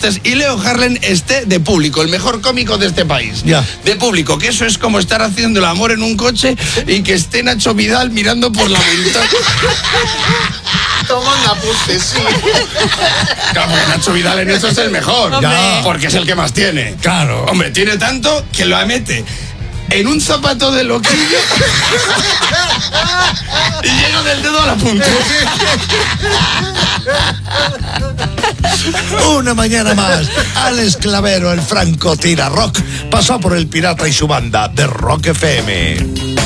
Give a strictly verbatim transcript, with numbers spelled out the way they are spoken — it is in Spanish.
chistes y Leo Harlem esté de público, el mejor cómico de este país. Ya. De público, que eso es como estar haciendo el amor en un coche y que esté Nacho Vidal mirando por la ventana. Toman apuntes, sí. Claro, porque Nacho Vidal en eso es el mejor. Ya. Porque es el que más tiene. Claro. Hombre, tiene tanto que lo mete en un zapato de loquillo y llega del dedo a la punta. Una mañana más, Alex Clavero, el franco tira rock, pasó por El Pirata y su banda de Rock F M.